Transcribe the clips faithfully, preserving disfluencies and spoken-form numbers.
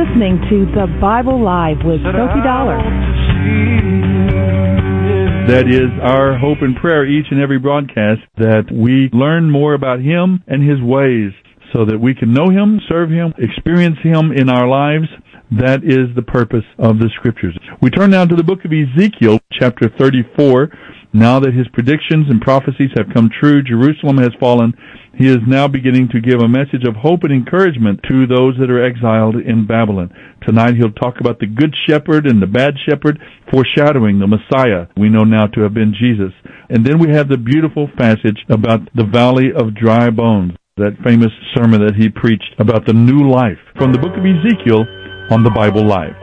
listening to The Bible Live with Sophie Dollar. That is our hope and prayer each and every broadcast, that we learn more about Him and His ways so that we can know Him, serve Him, experience Him in our lives. That is the purpose of the Scriptures. We turn now to the book of Ezekiel, chapter thirty-four. Now that his predictions and prophecies have come true, Jerusalem has fallen. He is now beginning to give a message of hope and encouragement to those that are exiled in Babylon. Tonight he'll talk about the good shepherd and the bad shepherd, foreshadowing the Messiah we know now to have been Jesus. And then we have the beautiful passage about the valley of dry bones, that famous sermon that he preached about the new life, from the book of Ezekiel on the Bible Live.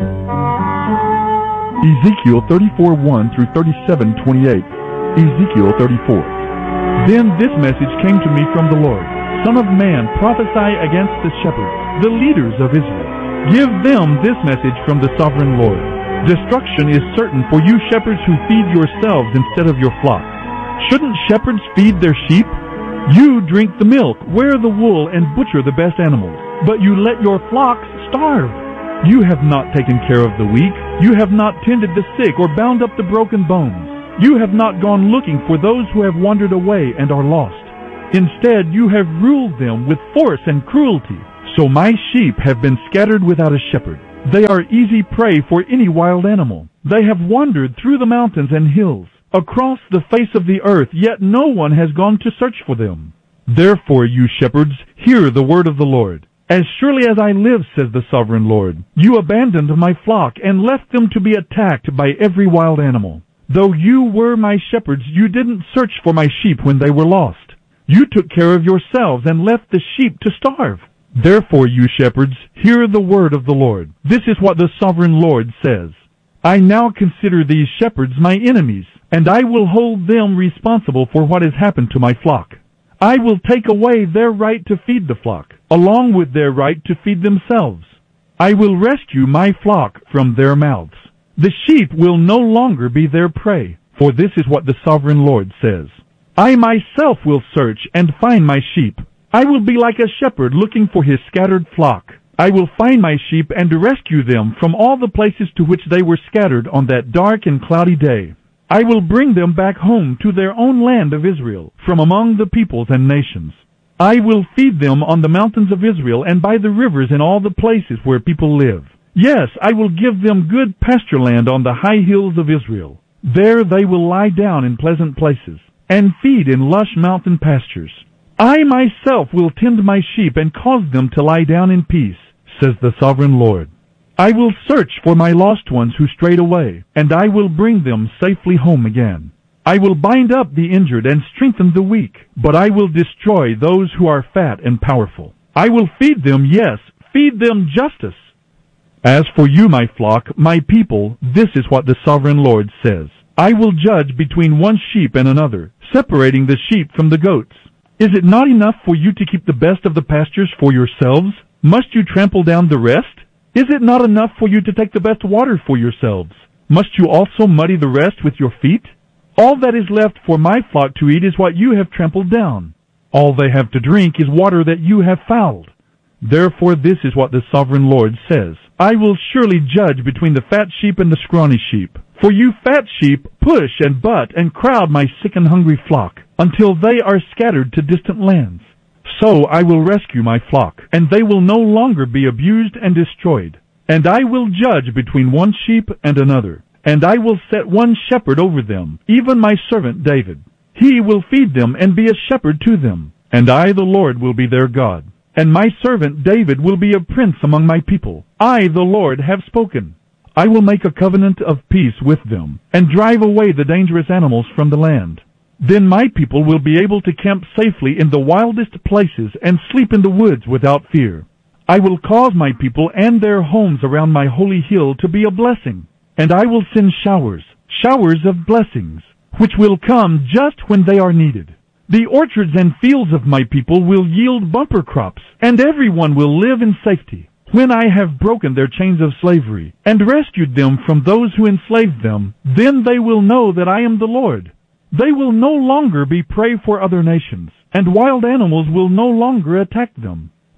Ezekiel thirty-four one through thirty-seven twenty-eight. Ezekiel thirty-four. Then this message came to me from the Lord. Son of man, prophesy against the shepherds, the leaders of Israel. Give them this message from the sovereign Lord. Destruction is certain for you shepherds who feed yourselves instead of your flock. Shouldn't shepherds feed their sheep? You drink the milk, wear the wool, and butcher the best animals, but you let your flocks starve. You have not taken care of the weak. You have not tended the sick or bound up the broken bones. You have not gone looking for those who have wandered away and are lost. Instead, you have ruled them with force and cruelty. So my sheep have been scattered without a shepherd. They are easy prey for any wild animal. They have wandered through the mountains and hills, across the face of the earth, yet no one has gone to search for them. Therefore, you shepherds, hear the word of the Lord. As surely as I live, says the sovereign Lord, you abandoned my flock and left them to be attacked by every wild animal. Though you were my shepherds, you didn't search for my sheep when they were lost. You took care of yourselves and left the sheep to starve. Therefore, you shepherds, hear the word of the Lord. This is what the sovereign Lord says. I now consider these shepherds my enemies, and I will hold them responsible for what has happened to my flock. I will take away their right to feed the flock, along with their right to feed themselves. I will rescue my flock from their mouths. The sheep will no longer be their prey, for this is what the sovereign Lord says. I myself will search and find my sheep. I will be like a shepherd looking for his scattered flock. I will find my sheep and rescue them from all the places to which they were scattered on that dark and cloudy day. I will bring them back home to their own land of Israel, from among the peoples and nations. I will feed them on the mountains of Israel and by the rivers in all the places where people live. Yes, I will give them good pasture land on the high hills of Israel. There they will lie down in pleasant places and feed in lush mountain pastures. I myself will tend my sheep and cause them to lie down in peace, says the sovereign Lord. I will search for my lost ones who strayed away, and I will bring them safely home again. I will bind up the injured and strengthen the weak, but I will destroy those who are fat and powerful. I will feed them, yes, feed them justice. As for you, my flock, my people, this is what the sovereign Lord says. I will judge between one sheep and another, separating the sheep from the goats. Is it not enough for you to keep the best of the pastures for yourselves? Must you trample down the rest? Is it not enough for you to take the best water for yourselves? Must you also muddy the rest with your feet? All that is left for my flock to eat is what you have trampled down. All they have to drink is water that you have fouled. Therefore this is what the sovereign Lord says. I will surely judge between the fat sheep and the scrawny sheep. For you fat sheep push and butt and crowd my sick and hungry flock, until they are scattered to distant lands. So I will rescue my flock, and they will no longer be abused and destroyed. And I will judge between one sheep and another, and I will set one shepherd over them, even my servant David. He will feed them and be a shepherd to them, and I, the Lord, will be their God. And my servant David will be a prince among my people. I, the Lord, have spoken. I will make a covenant of peace with them, and drive away the dangerous animals from the land. Then my people will be able to camp safely in the wildest places and sleep in the woods without fear. I will cause my people and their homes around my holy hill to be a blessing, and I will send showers, showers of blessings, which will come just when they are needed. The orchards and fields of my people will yield bumper crops, and everyone will live in safety. When I have broken their chains of slavery and rescued them from those who enslaved them, then they will know that I am the Lord. They will no longer be prey for other nations, and wild animals will no longer attack them.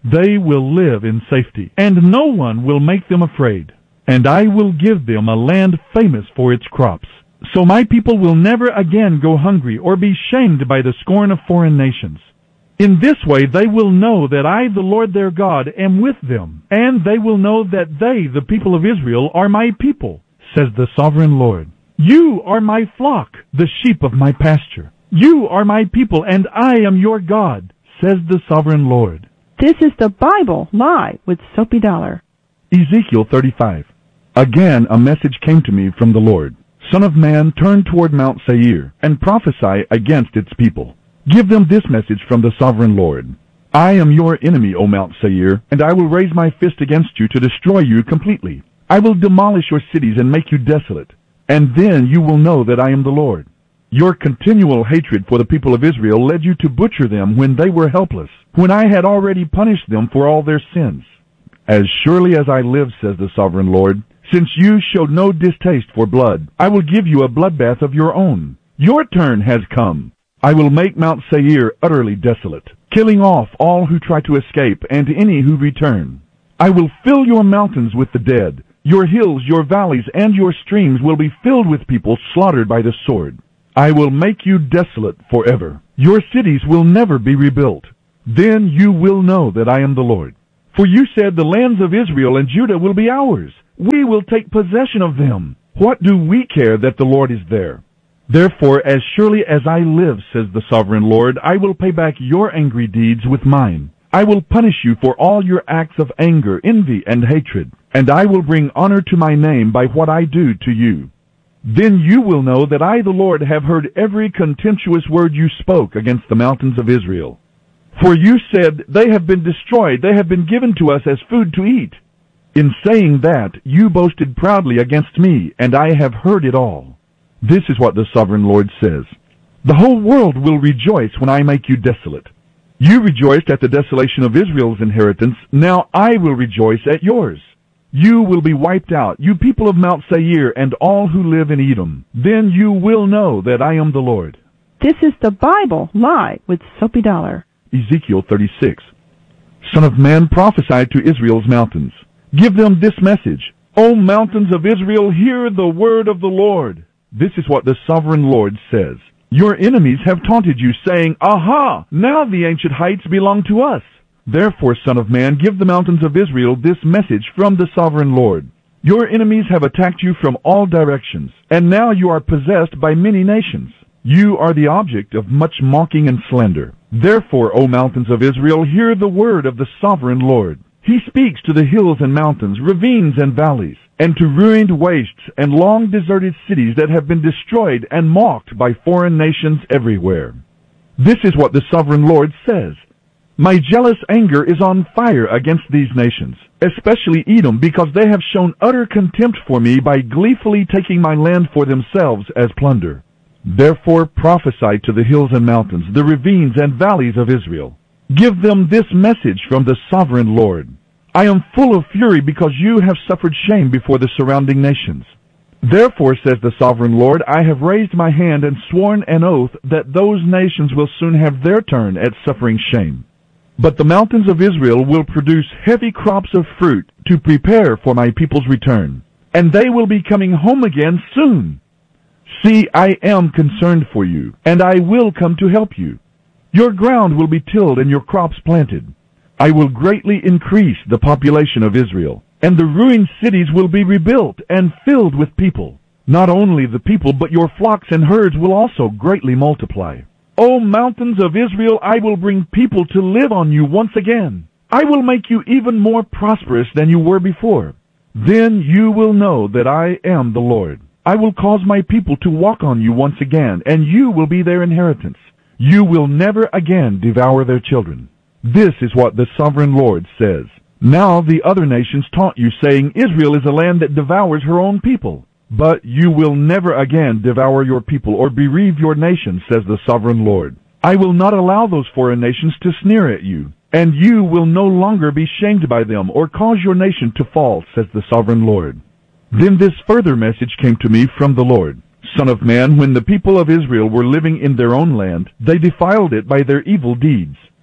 They will live in safety, and no one will make them afraid. And I will give them a land famous for its crops. So my people will never again go hungry or be shamed by the scorn of foreign nations. In this way they will know that I, the Lord their God, am with them, and they will know that they, the people of Israel, are my people, says the sovereign Lord. You are my flock, the sheep of my pasture. You are my people, and I am your God, says the sovereign Lord. This is the Bible Live with Soapy Dollar. Ezekiel thirty-five. Again a message came to me from the Lord. Son of man, turn toward Mount Seir, and prophesy against its people. Give them this message from the sovereign Lord. I am your enemy, O Mount Seir, and I will raise my fist against you to destroy you completely. I will demolish your cities and make you desolate, and then you will know that I am the Lord. Your continual hatred for the people of Israel led you to butcher them when they were helpless, when I had already punished them for all their sins. As surely as I live, says the sovereign Lord, since you showed no distaste for blood, I will give you a bloodbath of your own. Your turn has come. I will make Mount Seir utterly desolate, killing off all who try to escape and any who return. I will fill your mountains with the dead. Your hills, your valleys, and your streams will be filled with people slaughtered by the sword. I will make you desolate forever. Your cities will never be rebuilt. Then you will know that I am the Lord. For you said the lands of Israel and Judah will be ours. We will take possession of them. What do we care that the Lord is there? Therefore, as surely as I live, says the sovereign Lord, I will pay back your angry deeds with mine. I will punish you for all your acts of anger, envy, and hatred, and I will bring honor to my name by what I do to you. Then you will know that I, the Lord, have heard every contemptuous word you spoke against the mountains of Israel. For you said, they have been destroyed, they have been given to us as food to eat. In saying that, you boasted proudly against me, and I have heard it all. This is what the sovereign Lord says. The whole world will rejoice when I make you desolate. You rejoiced at the desolation of Israel's inheritance. Now I will rejoice at yours. You will be wiped out, you people of Mount Seir and all who live in Edom. Then you will know that I am the Lord. This is the Bible Live with Soapy Dollar. Ezekiel thirty-six. Son of man, prophesy to Israel's mountains. Give them this message. O mountains of Israel, hear the word of the Lord. This is what the sovereign Lord says. Your enemies have taunted you, saying, Aha! Now the ancient heights belong to us. Therefore, Son of man, give the mountains of Israel this message from the sovereign Lord. Your enemies have attacked you from all directions, and now you are possessed by many nations. You are the object of much mocking and slander. Therefore, O mountains of Israel, hear the word of the sovereign Lord. He speaks to the hills and mountains, ravines and valleys, and to ruined wastes and long deserted cities that have been destroyed and mocked by foreign nations everywhere. This is what the sovereign Lord says. My jealous anger is on fire against these nations, especially Edom, because they have shown utter contempt for me by gleefully taking my land for themselves as plunder. Therefore prophesy to the hills and mountains, the ravines and valleys of Israel. Give them this message from the sovereign Lord. I am full of fury because you have suffered shame before the surrounding nations. Therefore, says the sovereign Lord, I have raised my hand and sworn an oath that those nations will soon have their turn at suffering shame. But the mountains of Israel will produce heavy crops of fruit to prepare for my people's return, and they will be coming home again soon. See, I am concerned for you, and I will come to help you. Your ground will be tilled and your crops planted. I will greatly increase the population of Israel, and the ruined cities will be rebuilt and filled with people. Not only the people, but your flocks and herds will also greatly multiply. O mountains of Israel, I will bring people to live on you once again. I will make you even more prosperous than you were before. Then you will know that I am the Lord. I will cause my people to walk on you once again, and you will be their inheritance. You will never again devour their children. This is what the sovereign Lord says. Now the other nations taunt you, saying, Israel is a land that devours her own people. But you will never again devour your people or bereave your nation, says the sovereign Lord. I will not allow those foreign nations to sneer at you, and you will no longer be shamed by them or cause your nation to fall, says the sovereign Lord. Then this further message came to me from the Lord. Son of man, when the people of Israel were living in their own land, they defiled it by their evil deeds.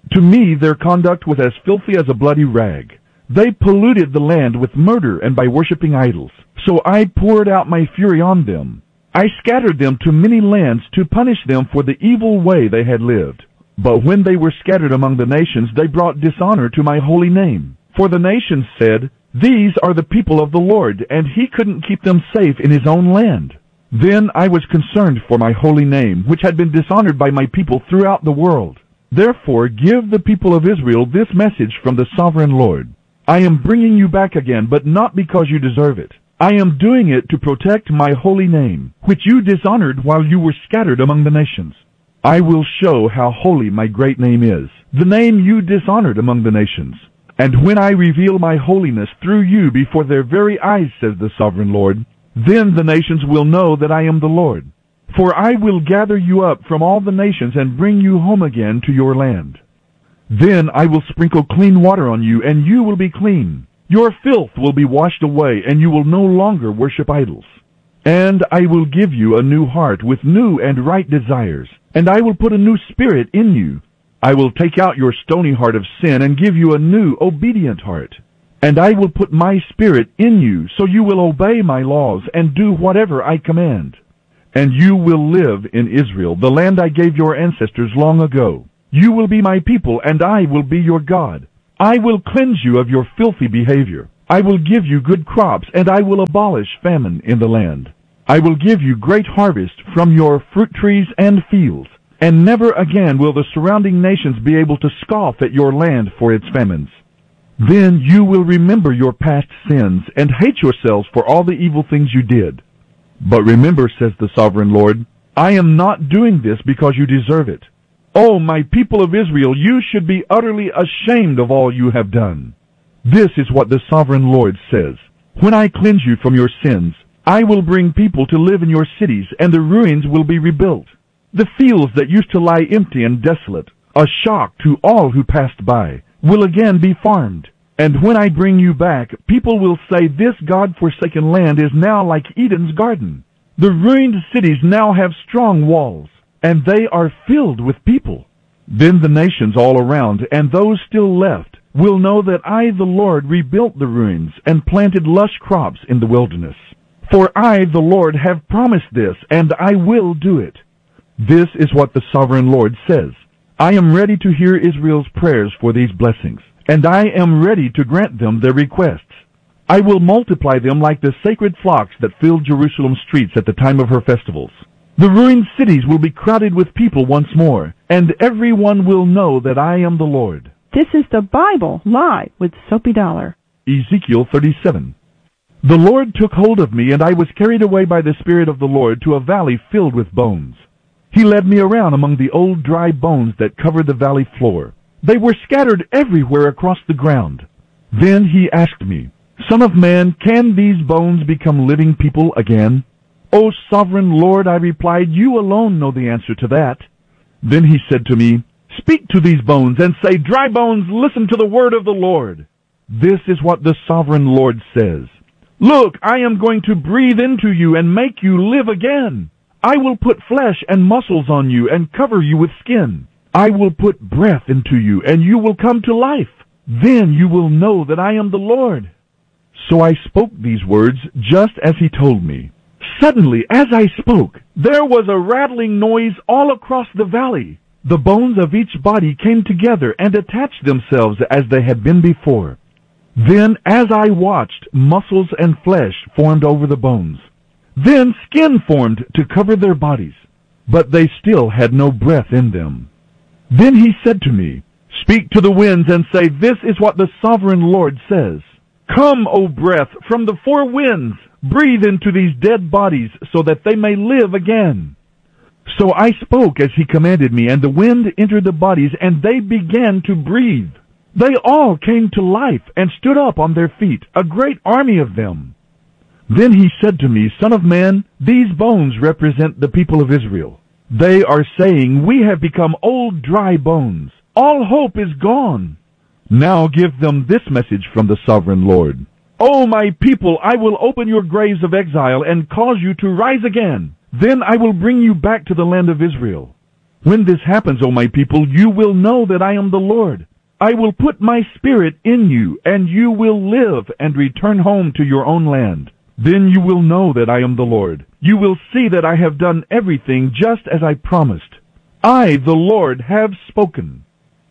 To me their conduct was as filthy as a bloody rag. They polluted the land with murder and by worshipping idols. So I poured out my fury on them. I scattered them to many lands to punish them for the evil way they had lived. But when they were scattered among the nations, they brought dishonor to my holy name. For the nations said, "These are the people of the Lord," and he couldn't keep them safe in his own land. Then I was concerned for my holy name, which had been dishonored by my people throughout the world. Therefore give the people of Israel this message from the sovereign Lord. I am bringing you back again, but not because you deserve it. I am doing it to protect my holy name, which you dishonored while you were scattered among the nations. I will show how holy my great name is, the name you dishonored among the nations. And when I reveal my holiness through you before their very eyes, says the sovereign Lord, then the nations will know that I am the Lord. For I will gather you up from all the nations and bring you home again to your land. Then I will sprinkle clean water on you, and you will be clean. Your filth will be washed away, and you will no longer worship idols. And I will give you a new heart with new and right desires, and I will put a new spirit in you. I will take out your stony heart of sin and give you a new, obedient heart. And I will put my spirit in you, so you will obey my laws and do whatever I command. And you will live in Israel, the land I gave your ancestors long ago. You will be my people, and I will be your God. I will cleanse you of your filthy behavior. I will give you good crops, and I will abolish famine in the land. I will give you great harvest from your fruit trees and fields, and never again will the surrounding nations be able to scoff at your land for its famines. Then you will remember your past sins and hate yourselves for all the evil things you did. But remember, says the sovereign Lord, I am not doing this because you deserve it. Oh, my people of Israel, you should be utterly ashamed of all you have done. This is what the sovereign Lord says. When I cleanse you from your sins, I will bring people to live in your cities, and the ruins will be rebuilt. The fields that used to lie empty and desolate, a shock to all who passed by, will again be farmed. And when I bring you back, people will say, this God-forsaken land is now like Eden's garden. The ruined cities now have strong walls, and they are filled with people. Then the nations all around, and those still left, will know that I, the Lord, rebuilt the ruins and planted lush crops in the wilderness. For I, the Lord, have promised this, and I will do it. This is what the sovereign Lord says. I am ready to hear Israel's prayers for these blessings, and I am ready to grant them their requests. I will multiply them like the sacred flocks that filled Jerusalem's streets at the time of her festivals. The ruined cities will be crowded with people once more, and everyone will know that I am the Lord. This is the Bible Live with Soapy Dollar. Ezekiel thirty-seven. The Lord took hold of me, and I was carried away by the Spirit of the Lord to a valley filled with bones. He led me around among the old dry bones that covered the valley floor. They were scattered everywhere across the ground. Then he asked me, Son of man, can these bones become living people again? O sovereign Lord, I replied, you alone know the answer to that. Then he said to me, Speak to these bones and say, Dry bones, listen to the word of the Lord. This is what the sovereign Lord says. Look, I am going to breathe into you and make you live again. I will put flesh and muscles on you and cover you with skin. I will put breath into you and you will come to life. Then you will know that I am the Lord. So I spoke these words just as he told me. Suddenly, as I spoke, there was a rattling noise all across the valley. The bones of each body came together and attached themselves as they had been before. Then, as I watched, muscles and flesh formed over the bones. Then skin formed to cover their bodies, but they still had no breath in them. Then he said to me, Speak to the winds and say, This is what the sovereign Lord says. Come, O breath, from the four winds, breathe into these dead bodies so that they may live again. So I spoke as he commanded me, and the wind entered the bodies, and they began to breathe. They all came to life and stood up on their feet, a great army of them. Then he said to me, Son of man, these bones represent the people of Israel. They are saying, We have become old dry bones. All hope is gone. Now give them this message from the sovereign Lord. O my people, I will open your graves of exile and cause you to rise again. Then I will bring you back to the land of Israel. When this happens, O my people, you will know that I am the Lord. I will put my spirit in you, and you will live and return home to your own land. Then you will know that I am the Lord. You will see that I have done everything just as I promised. I, the Lord, have spoken.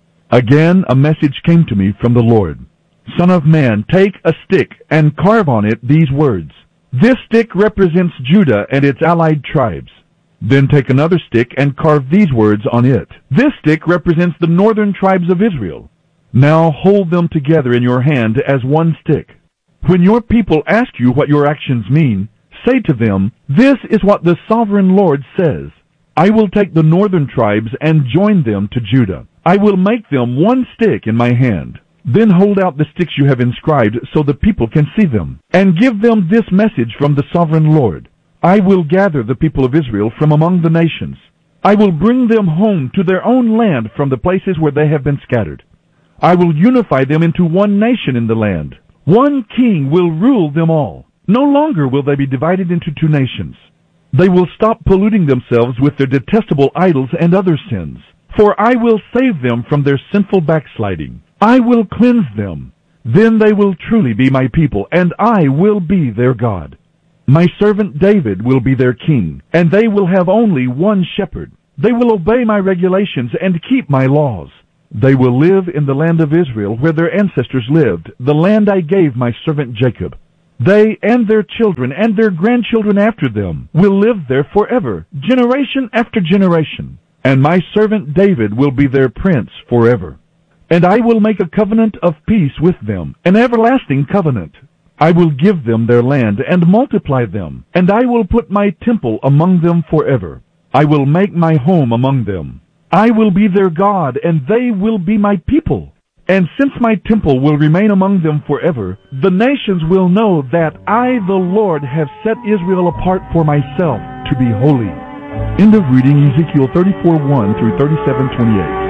Again a message came to me from the Lord. Son of man, take a stick and carve on it these words. This stick represents Judah and its allied tribes. Then take another stick and carve these words on it. This stick represents the northern tribes of Israel. Now hold them together in your hand as one stick. When your people ask you what your actions mean, say to them, this is what the sovereign Lord says. I will take the northern tribes and join them to Judah. I will make them one stick in my hand. Then hold out the sticks you have inscribed so the people can see them, and give them this message from the sovereign Lord. I will gather the people of Israel from among the nations. I will bring them home to their own land from the places where they have been scattered. I will unify them into one nation in the land. One king will rule them all. No longer will they be divided into two nations. They will stop polluting themselves with their detestable idols and other sins. For I will save them from their sinful backsliding. I will cleanse them. Then they will truly be my people, and I will be their God. My servant David will be their king, and they will have only one shepherd. They will obey my regulations and keep my laws. They will live in the land of Israel where their ancestors lived, the land I gave my servant Jacob. They and their children and their grandchildren after them will live there forever, generation after generation. And my servant David will be their prince forever. And I will make a covenant of peace with them, an everlasting covenant. I will give them their land and multiply them, and I will put my temple among them forever. I will make my home among them. I will be their God, and they will be my people. And since my temple will remain among them forever, the nations will know that I, the Lord, have set Israel apart for myself to be holy. End of reading Ezekiel thirty-four one through thirty-seven twenty-eight.